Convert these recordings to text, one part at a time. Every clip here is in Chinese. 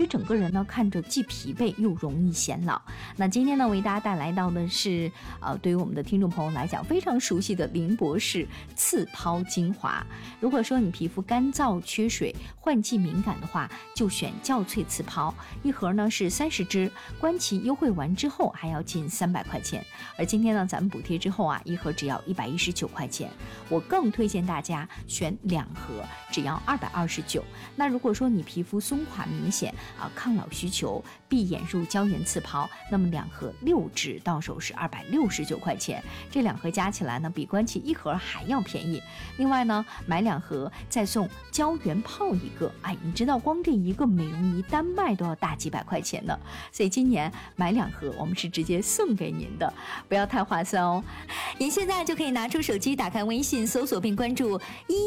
以整个人呢看着既疲惫又容易显老。那今天呢为大家带来到的是对于我们的听众朋友来讲非常熟悉的林博士刺抛精华。如果说你皮肤干燥缺水换季敏感的话，就选较萃刺抛，一盒呢是30支，官旗优惠完之后还要近300块钱，而今天呢咱们补贴之后啊，一盒只要119块钱。我更推荐大家选2盒，只要229。那如果说你皮肤松垮明显抗老需求，闭眼入胶原刺抛，那么2盒6支到手是269块钱，这2盒加起来呢比官旗一盒还要便宜。另外呢买2盒再送胶原泡一个，你知道光这一个美容仪单卖都要大几百块钱呢，所以今年买2盒我们是直接送给您的，不要太划算哦。 您现在就可以拿出手机，打开微信搜索并关注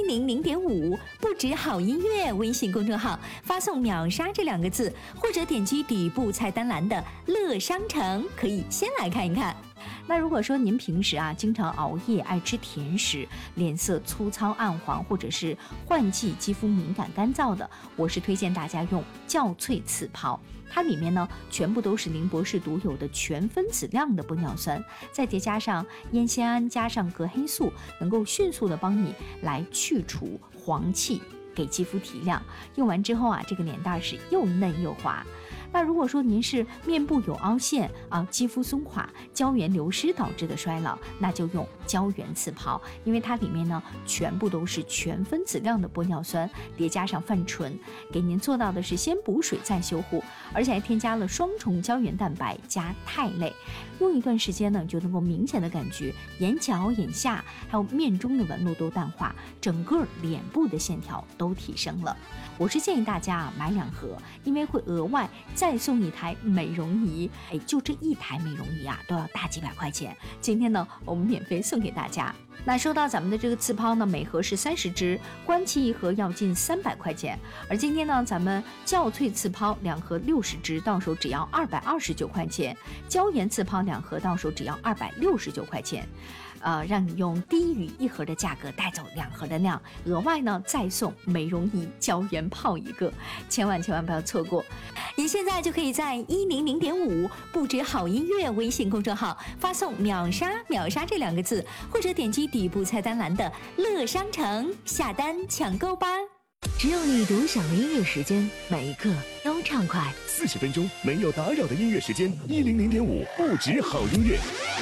100.5不止好音乐微信公众号，发送秒杀这2个字，或者点击底部菜单栏的乐商城，可以先来看一看。 那如果说您平时经常熬夜，爱吃甜食，脸色粗糙暗黄，或者是换季肌肤敏感干燥的，我是推荐大家用较萃刺抛。它里面呢全部都是林博士独有的全分子量的玻尿酸，再叠加上烟酰胺加上隔黑素，能够迅速的帮你来去除黄气，给肌肤提亮。用完之后这个脸蛋是又嫩又滑。那如果说您是面部有凹陷肌肤松垮，胶原流失导致的衰老，那就用胶原刺抛，因为它里面呢全部都是全分子量的玻尿酸，叠加上泛醇，给您做到的是先补水再修护，而且还添加了双重胶原蛋白加肽类。用一段时间呢，就能够明显的感觉眼角、眼下还有面中的纹路都淡化，整个脸部的线条都提升了。我是建议大家买2盒，因为会额外再送1台美容仪，就这1台美容仪都要大几百块钱。今天呢，我们免费送给大家。那说到咱们的这个刺抛呢，每盒是30支，官旗一盒要近300块钱。而今天呢，咱们较萃刺抛2盒60支，到手只要229块钱；胶原刺抛2盒到手只要269块钱。让你用低于1盒的价格带走2盒的量，额外呢再送美容仪胶原泡一个，千万不要错过。 您现在就可以在100.5不止好音乐微信公众号发送秒杀这2个字，或者点击底部菜单栏的乐商城下单抢购吧。 只有你独享的音乐时间，每一刻都畅快。 40分钟没有打扰的音乐时间，100.5不止好音乐。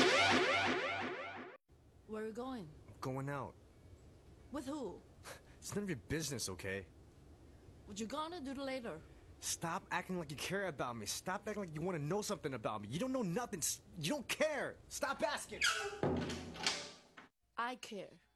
Where are you going? Going out. With who? It's none of your business, okay? What you gonna do later? Stop acting like you care about me. Stop acting like you want to know something about me. You don't know nothing. You don't care. Stop asking. I care.